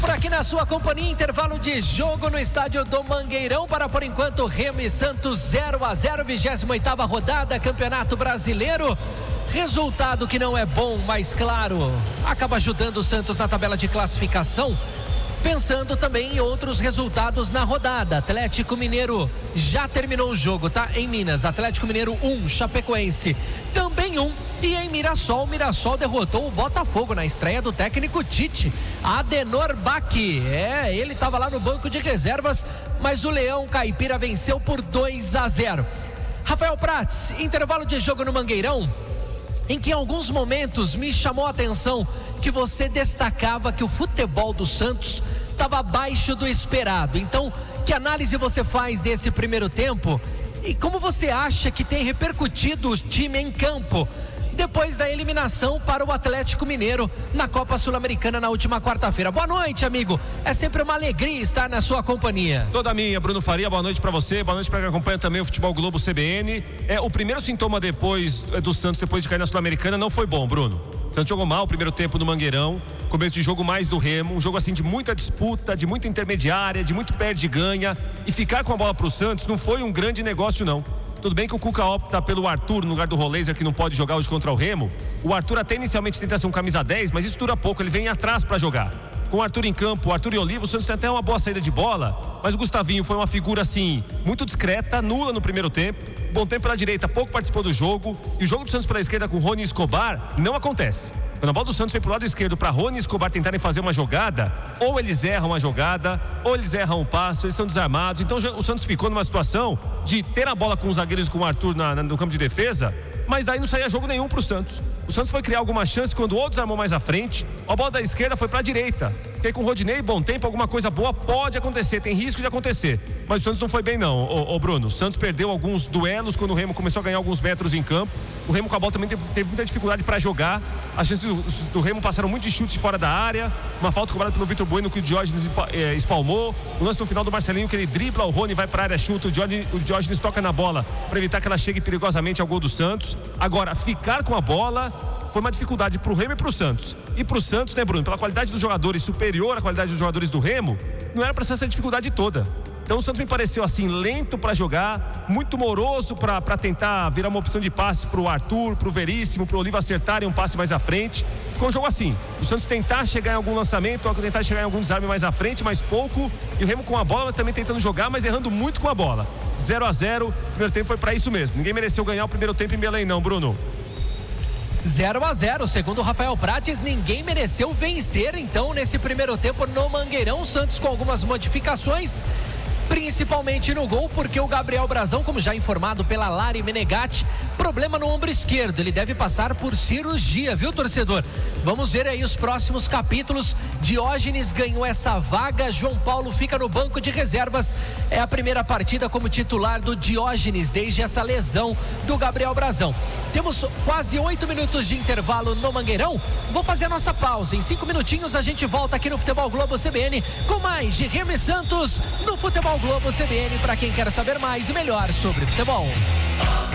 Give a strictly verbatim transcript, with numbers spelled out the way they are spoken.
Por aqui na sua companhia, intervalo de jogo no estádio do Mangueirão para, por enquanto, Remo e Santos zero a zero, vigésima oitava rodada, Campeonato Brasileiro. Resultado que não é bom, mas claro, acaba ajudando o Santos na tabela de classificação. Pensando também em outros resultados na rodada. Atlético Mineiro já terminou o jogo, tá? Em Minas, Atlético Mineiro um, Chapecoense também um. E em Mirassol, Mirassol derrotou o Botafogo na estreia do técnico Tite, Adenor Bach. É, ele estava lá no banco de reservas, mas o Leão Caipira venceu por dois a zero. Rafael Prats, intervalo de jogo no Mangueirão, em que em alguns momentos me chamou a atenção que você destacava que o futebol do Santos estava abaixo do esperado. Então, que análise você faz desse primeiro tempo e como você acha que tem repercutido o time em campo depois da eliminação para o Atlético Mineiro na Copa Sul-Americana na última quarta-feira? Boa noite, amigo. É sempre uma alegria estar na sua companhia. Toda minha, Bruno Faria. Boa noite para você, boa noite para quem acompanha também o Futebol Globo C B N. É, o primeiro sintoma depois do Santos, depois de cair na Sul-Americana, não foi bom, Bruno. O Santos jogou mal o primeiro tempo no Mangueirão, começo de jogo mais do Remo, um jogo assim de muita disputa, de muita intermediária, de muito perde e ganha, e ficar com a bola pro Santos não foi um grande negócio, não. Tudo bem que o Cuca opta pelo Arthur no lugar do Roleiser, que não pode jogar hoje contra o Remo. O Arthur até inicialmente tenta ser um camisa dez, mas isso dura pouco, ele vem atrás para jogar. Com o Arthur em campo, o Arthur e Olivo, o Santos tem até uma boa saída de bola, mas o Gustavinho foi uma figura assim, muito discreta, nula no primeiro tempo. Bom tempo pela direita, pouco participou do jogo, e o jogo do Santos pela esquerda com Rony Escobar não acontece. Quando a bola do Santos foi pro lado esquerdo para Rony Escobar tentarem fazer uma jogada, ou eles erram a jogada, ou eles erram o passo, eles são desarmados. Então o Santos ficou numa situação de ter a bola com os zagueiros e com o Arthur na, na, no campo de defesa, mas daí não saía jogo nenhum pro Santos. O Santos foi criar alguma chance quando o outro desarmou mais à frente, a bola da esquerda foi pra direita. Porque com o Rodinei, bom tempo, alguma coisa boa pode acontecer, tem risco de acontecer. Mas o Santos não foi bem não, ô, ô Bruno. O Santos perdeu alguns duelos quando o Remo começou a ganhar alguns metros em campo. O Remo com a bola também teve, teve muita dificuldade para jogar. As chances do, do Remo passaram muito de chutes fora da área. Uma falta cobrada pelo Vitor Bueno que o Diógenes é, espalmou. O lance no final do Marcelinho que ele dribla, o Rony vai para a área, chuta, o Diógenes, o Diógenes toca na bola para evitar que ela chegue perigosamente ao gol do Santos. Agora, ficar com a bola foi uma dificuldade pro Remo e pro Santos. E pro Santos, né, Bruno, pela qualidade dos jogadores, superior à qualidade dos jogadores do Remo, não era para ser essa dificuldade toda. Então o Santos me pareceu assim, lento para jogar, muito moroso para tentar virar uma opção de passe pro Arthur, pro Veríssimo, pro Oliva acertarem um passe mais à frente. Ficou um jogo assim, o Santos tentar chegar em algum lançamento, tentar chegar em algum desarme mais à frente, mais pouco, e o Remo com a bola, mas também tentando jogar, mas errando muito com a bola. zero a zero, o primeiro tempo foi para isso mesmo. Ninguém mereceu ganhar o primeiro tempo em Belém não, Bruno. zero a zero, segundo o Rafael Prates, ninguém mereceu vencer então nesse primeiro tempo no Mangueirão. Santos com algumas modificações, principalmente no gol, porque o Gabriel Brazão, como já informado pela Lari Menegatti, problema no ombro esquerdo, ele deve passar por cirurgia, viu, torcedor? Vamos ver aí os próximos capítulos. Diógenes ganhou essa vaga, João Paulo fica no banco de reservas. É a primeira partida como titular do Diógenes desde essa lesão do Gabriel Brazão. Temos quase oito minutos de intervalo no Mangueirão. Vou fazer a nossa pausa, em cinco minutinhos a gente volta aqui no Futebol Globo C B N com mais de Remo e Santos no Futebol Globo C B N, para quem quer saber mais e melhor sobre futebol.